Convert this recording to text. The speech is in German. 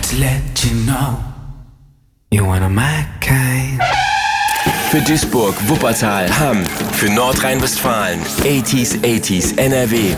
Just let you know, you're one of my kind. Für Duisburg, Wuppertal, Hamm. Für Nordrhein-Westfalen, 80s NRW.